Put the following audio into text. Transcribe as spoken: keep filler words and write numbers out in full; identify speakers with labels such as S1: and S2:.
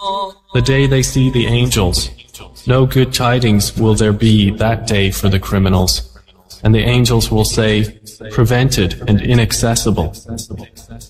S1: The day they see the angels, no good tidings will there be that day for the criminals. And the angels will say, prevented and inaccessible.